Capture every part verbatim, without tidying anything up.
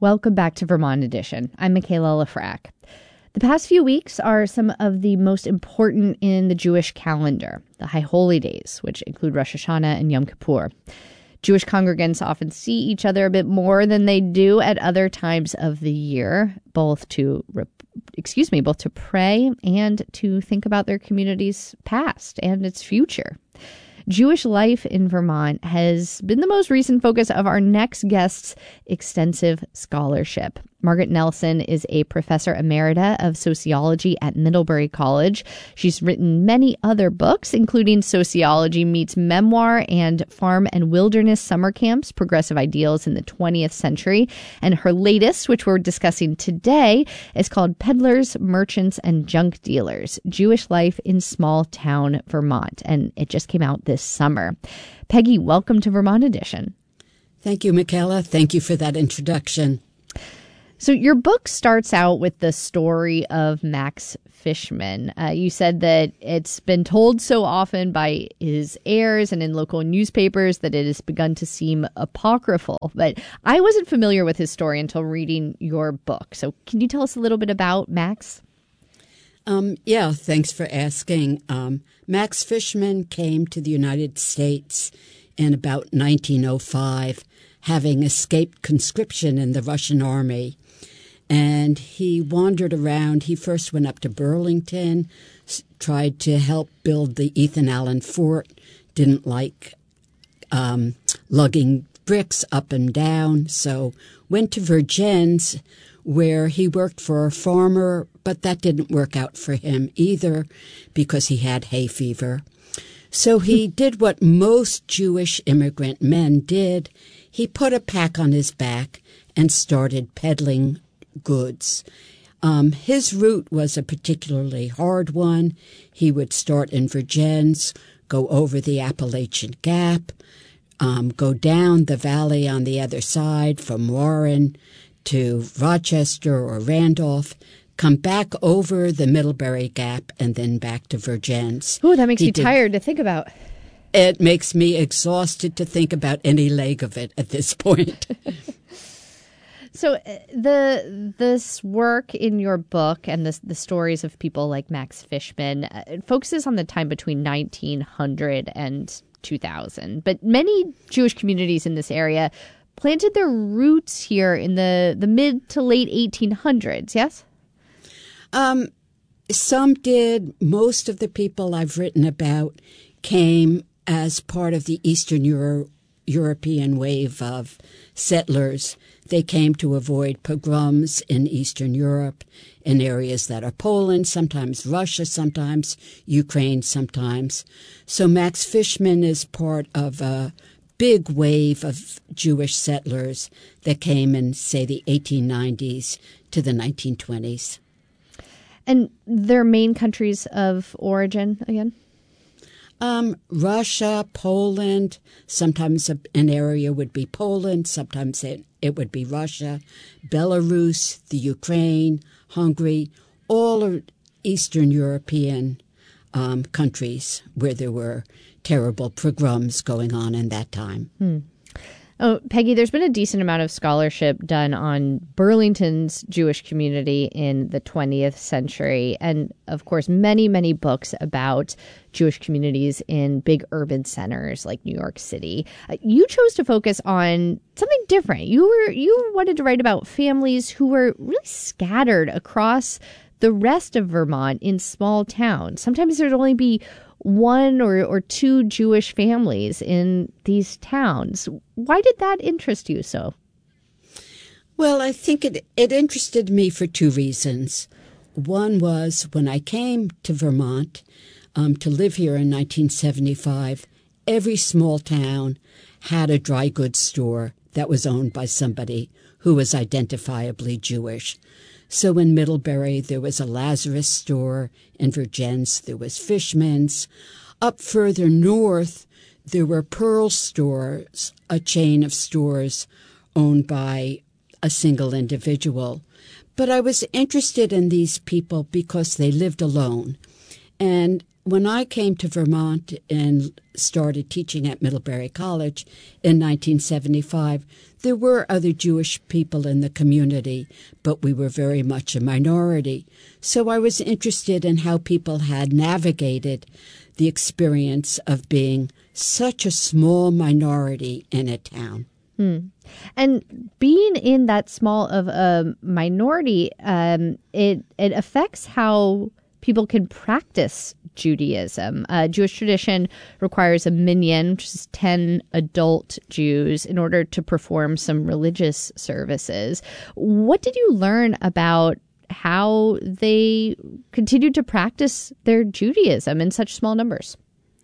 Welcome back to Vermont Edition. I'm Michaela Lafrac. The past few weeks are some of the most important in the Jewish calendar, the High Holy Days, which include Rosh Hashanah and Yom Kippur. Jewish congregants often see each other a bit more than they do at other times of the year, both to, excuse me, both to pray and to think about their community's past and its future. Jewish life in Vermont has been the most recent focus of our next guest's extensive scholarship. Margaret Nelson is a professor emerita of sociology at Middlebury College. She's written many other books, including Sociology Meets Memoir and Farm and Wilderness Summer Camps, Progressive Ideals in the twentieth Century. And her latest, which we're discussing today, is called Peddlers, Merchants, and Junk Dealers, Jewish Life in Small Town Vermont. And it just came out this summer. Peggy, welcome to Vermont Edition. Thank you, Michaela. Thank you for that introduction. So your book starts out with the story of Max Fishman. Uh, you said that it's been told so often by his heirs and in local newspapers that it has begun to seem apocryphal. But I wasn't familiar with his story until reading your book. So can you tell us a little bit about Max? Um, yeah, thanks for asking. Um, Max Fishman came to the United States in about nineteen oh five, having escaped conscription in the Russian army. And he wandered around. He first went up to Burlington, tried to help build the Ethan Allen Fort, didn't like um, lugging bricks up and down, so went to Vergennes, where he worked for a farmer, but that didn't work out for him either because he had hay fever. So he did what most Jewish immigrant men did. He put a pack on his back and started peddling goods. Um, his route was a particularly hard one. He would start in Vergennes, go over the Appalachian Gap, um, go down the valley on the other side from Warren to Rochester or Randolph, come back over the Middlebury Gap, and then back to Vergennes. Ooh, that makes he me did, tired to think about. It makes me exhausted to think about any leg of it at this point. So uh, the this work in your book and the, the stories of people like Max Fishman uh, it focuses on the time between nineteen hundred and two thousand. But many Jewish communities in this area planted their roots here in the, the mid to late eighteen hundreds, yes? Um, some did. Most of the people I've written about came as part of the Eastern Euro- European wave of settlers. They came to avoid pogroms in Eastern Europe, in areas that are Poland, sometimes Russia, sometimes Ukraine, sometimes. So Max Fishman is part of a big wave of Jewish settlers that came in, say, the eighteen nineties to the nineteen twenties. And their main countries of origin, again? Um, Russia, Poland, sometimes an area would be Poland, sometimes it, it would be Russia, Belarus, the Ukraine, Hungary, all are Eastern European um, countries where there were terrible pogroms going on in that time. Hmm. Oh, Peggy, there's been a decent amount of scholarship done on Burlington's Jewish community in the twentieth century. And, of course, many, many books about Jewish communities in big urban centers like New York City. Uh, you chose to focus on something different. You were you wanted to write about families who were really scattered across the rest of Vermont in small towns. Sometimes there'd only be one or, or two Jewish families in these towns. Why did that interest you so? Well, I think it, it interested me for two reasons. One was when I came to Vermont um, to live here in nineteen seventy-five, every small town had a dry goods store that was owned by somebody who was identifiably Jewish. So in Middlebury, there was a Lazarus store. In Vergennes, there was Fishman's. Up further north, there were Pearl stores, a chain of stores owned by a single individual. But I was interested in these people because they lived alone. And when I came to Vermont and started teaching at Middlebury College in nineteen seventy-five, there were other Jewish people in the community, but we were very much a minority. So I was interested in how people had navigated the experience of being such a small minority in a town. Hmm. And being in that small of a minority, um, it it affects how people can practice Judaism. Uh, Jewish tradition requires a minyan, which is ten adult Jews, in order to perform some religious services. What did you learn about how they continued to practice their Judaism in such small numbers?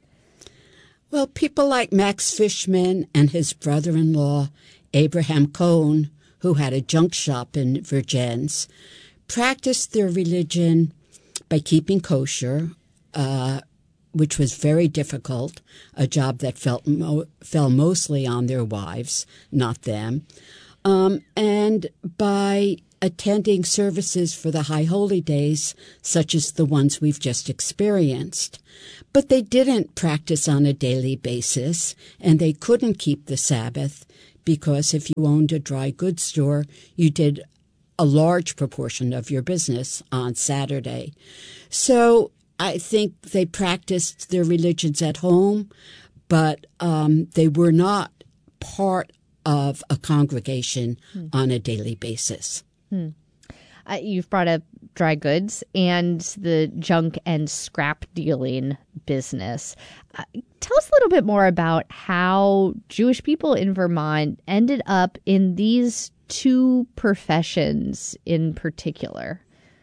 Well, people like Max Fishman and his brother-in-law, Abraham Cohn, who had a junk shop in Vergennes, practiced their religion by keeping kosher, uh, which was very difficult, a job that felt mo- fell mostly on their wives, not them, um, and by attending services for the High Holy Days, such as the ones we've just experienced. But they didn't practice on a daily basis, and they couldn't keep the Sabbath, because if you owned a dry goods store, you did a large proportion of your business on Saturday. So I think they practiced their religions at home, but um, they were not part of a congregation hmm. on a daily basis. Hmm. Uh, you've brought up dry goods and the junk and scrap dealing business. Uh, tell us a little bit more about how Jewish people in Vermont ended up in these two professions in particular.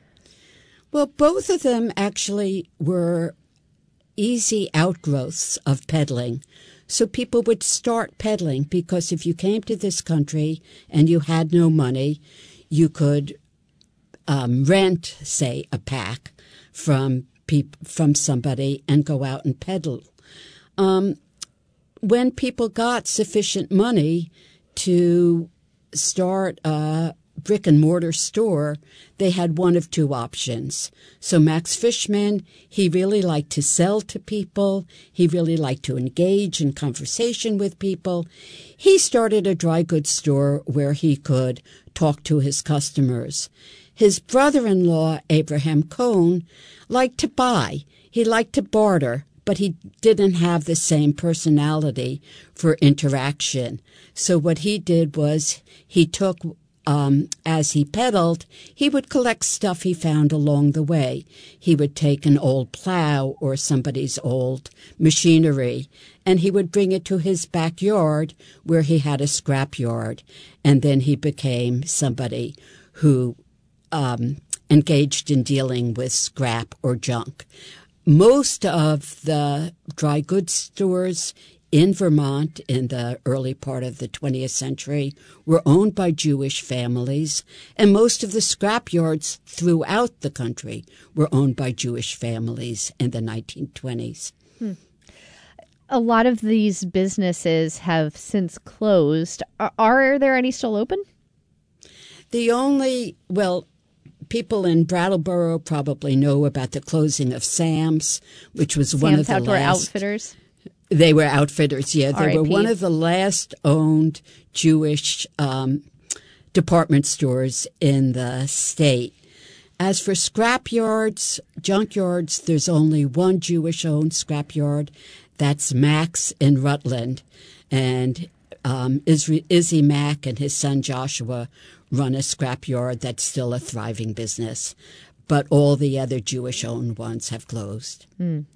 Well, both of them actually were easy outgrowths of peddling. So people would start peddling because if you came to this country and you had no money, you could um, rent, say, a pack from peop- from somebody and go out and peddle. Um, when people got sufficient money to start a brick and mortar store, they had one of two options. So Max Fishman, he really liked to sell to people. He really liked to engage in conversation with people. He started a dry goods store where he could talk to his customers. His brother-in-law, Abraham Cohn, liked to buy. He liked to barter, but he didn't have the same personality for interaction. So what he did was he took, um, as he peddled, he would collect stuff he found along the way. He would take an old plow or somebody's old machinery, and he would bring it to his backyard where he had a scrap yard. And then he became somebody who um, engaged in dealing with scrap or junk. Most of the dry goods stores in Vermont in the early part of the twentieth century were owned by Jewish families, and most of the scrap yards throughout the country were owned by Jewish families in the nineteen twenties. Hmm. A lot of these businesses have since closed. Are, are there any still open? The only, well, people in Brattleboro probably know about the closing of Sam's, which was Sam's one of the Outdoor last. Outfitters? They were outfitters, yeah. They R I P were one of the last owned Jewish um, department stores in the state. As for scrap yards, junk yards, there's only one Jewish-owned scrap yard. That's Max in Rutland. And um, Izzy Mack and his son Joshua run a scrap yard that's still a thriving business. But all the other Jewish-owned ones have closed. Mm.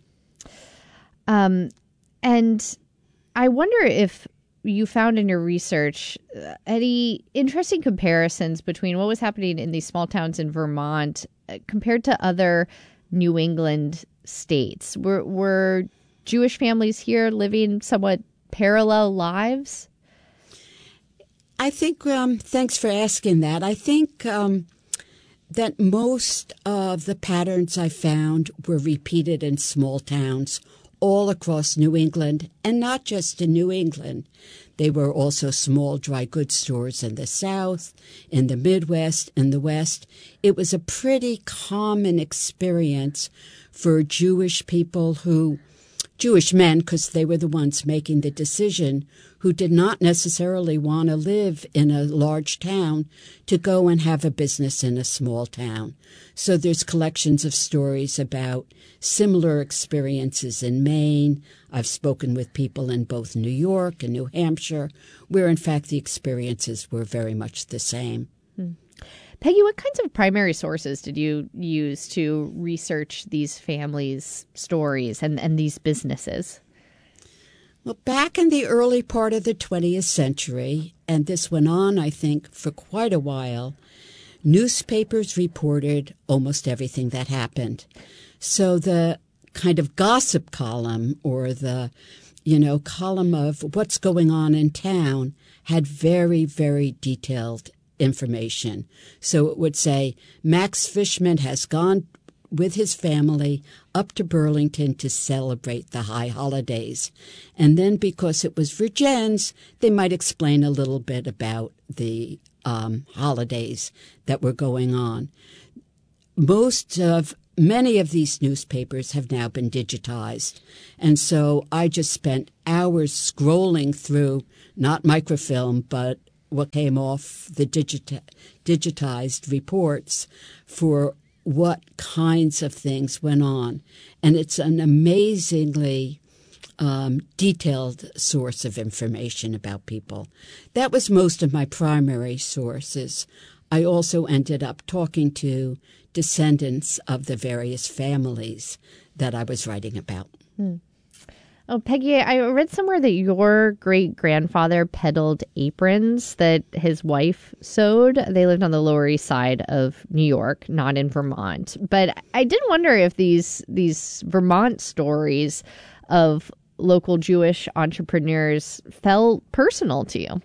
Um, and I wonder if you found in your research uh, any interesting comparisons between what was happening in these small towns in Vermont uh, compared to other New England states. Were, were Jewish families here living somewhat parallel lives? I think, um, thanks for asking that. I think um, that most of the patterns I found were repeated in small towns all across New England, and not just in New England. They were also small dry goods stores in the South, in the Midwest, in the West. It was a pretty common experience for Jewish people who, Jewish men, because they were the ones making the decision, who did not necessarily want to live in a large town, to go and have a business in a small town. So there's collections of stories about similar experiences in Maine. I've spoken with people in both New York and New Hampshire, where in fact the experiences were very much the same. Hmm. Peggy, what kinds of primary sources did you use to research these families' stories and, and these businesses? Well, back in the early part of the twentieth century, and this went on, I think, for quite a while, newspapers reported almost everything that happened. So the kind of gossip column, or the, you know, column of what's going on in town, had very, very detailed information. So it would say, Max Fishman has gone with his family up to Burlington to celebrate the high holidays. And then because it was Virgins, they might explain a little bit about the um, holidays that were going on. Most of, many of these newspapers have now been digitized. And so I just spent hours scrolling through, not microfilm, but what came off the digita- digitized reports for what kinds of things went on. And it's an amazingly um, detailed source of information about people. That was most of my primary sources. I also ended up talking to descendants of the various families that I was writing about. Hmm. Oh, Peggy, I read somewhere that your great-grandfather peddled aprons that his wife sewed. They lived on the Lower East Side of New York, not in Vermont. But I did wonder if these these Vermont stories of local Jewish entrepreneurs felt personal to you.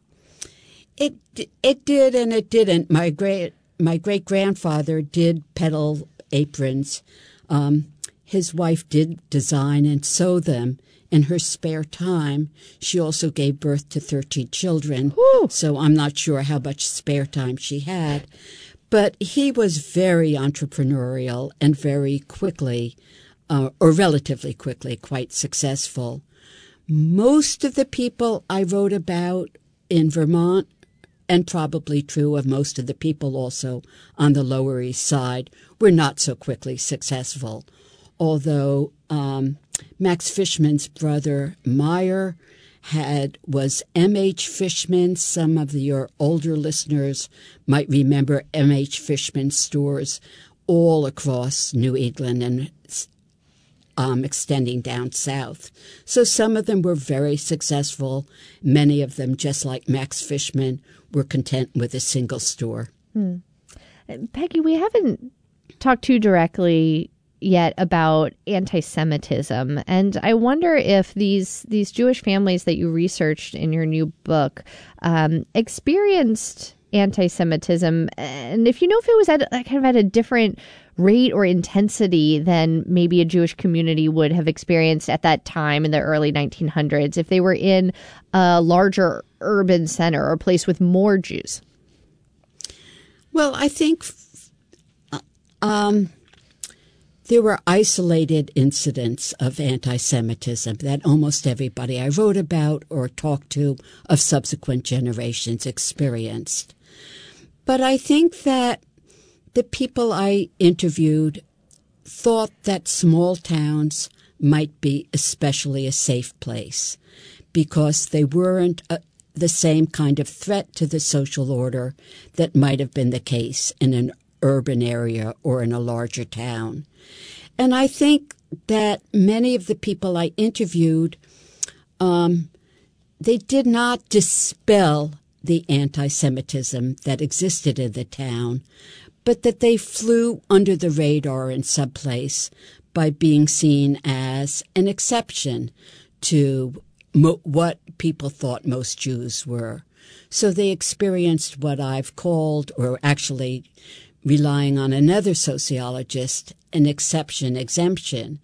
It it did and it didn't. My great my great-grandfather did peddle aprons. Um His wife did design and sew them in her spare time. She also gave birth to thirteen children, Woo. So I'm not sure how much spare time she had. But he was very entrepreneurial and very quickly, uh, or relatively quickly, quite successful. Most of the people I wrote about in Vermont, and probably true of most of the people also on the Lower East Side, were not so quickly successful. Although um, Max Fishman's brother, Meyer, had was M H Fishman. Some of your older listeners might remember M H Fishman stores all across New England and um, extending down south. So some of them were very successful. Many of them, just like Max Fishman, were content with a single store. Hmm. Peggy, we haven't talked too directly yet about anti-Semitism. And I wonder if these these Jewish families that you researched in your new book um, experienced anti-Semitism, and if you know if it was at kind of at a different rate or intensity than maybe a Jewish community would have experienced at that time in the early nineteen hundreds, if they were in a larger urban center or a place with more Jews. Well, I think um, there were isolated incidents of anti-Semitism that almost everybody I wrote about or talked to of subsequent generations experienced. But I think that the people I interviewed thought that small towns might be especially a safe place because they weren't a, the same kind of threat to the social order that might have been the case in an urban area or in a larger town. And I think that many of the people I interviewed, um, they did not dispel the anti-Semitism that existed in the town, but that they flew under the radar in some place by being seen as an exception to mo- what people thought most Jews were. So they experienced what I've called, or actually relying on another sociologist, an exception exemption,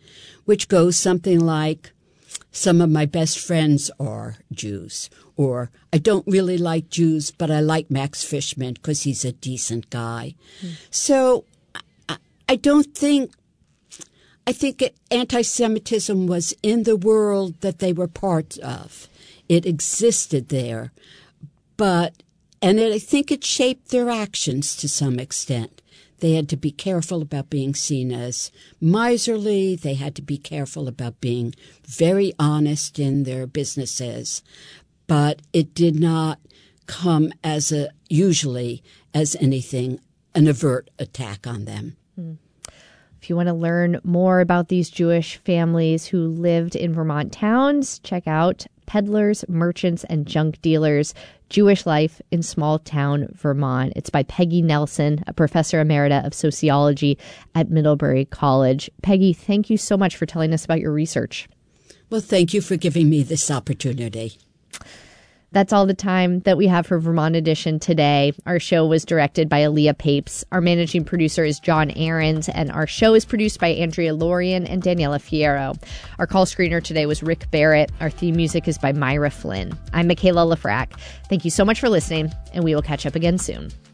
which goes something like, some of my best friends are Jews, or I don't really like Jews, but I like Max Fishman because he's a decent guy. Mm. So I, I don't think, I think anti-Semitism was in the world that they were part of. It existed there, but, and it, I think it shaped their actions to some extent. They had to be careful about being seen as miserly. They had to be careful about being very honest in their businesses. But it did not come as a, usually as anything, an overt attack on them. Mm. If you want to learn more about these Jewish families who lived in Vermont towns, check out Peddlers, Merchants, and Junk Dealers, Jewish Life in Small Town Vermont. It's by Peggy Nelson, a professor emerita of sociology at Middlebury College. Peggy, thank you so much for telling us about your research. Well, thank you for giving me this opportunity. That's all the time that we have for Vermont Edition today. Our show was directed by Aaliyah Papes. Our managing producer is John Ahrens, and our show is produced by Andrea Lorian and Daniela Fierro. Our call screener today was Rick Barrett. Our theme music is by Myra Flynn. I'm Michaela Lafrac. Thank you so much for listening, and we will catch up again soon.